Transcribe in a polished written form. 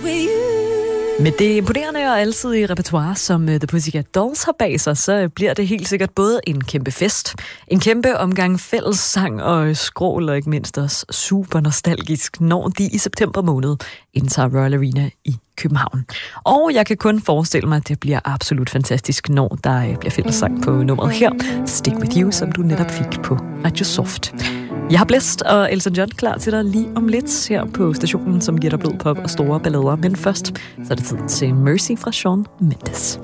Med det imponerende og alsidige repertoire, som The Pussycat Dolls har bag sig, så bliver det helt sikkert både en kæmpe fest, en kæmpe omgang fællessang og skrål, og ikke mindst også super nostalgisk, når de i september måned indtager Royal Arena i København. Og jeg kan kun forestille mig, at det bliver absolut fantastisk, når der bliver fællessang på nummeret her, Stick With You, som du netop fik på Radio Soft. Jeg har Blæst og Elton John klar til dig lige om lidt her på stationen, som giver dig blod, pop og store ballader. Men først så er det tid til Mercy fra Shawn Mendes.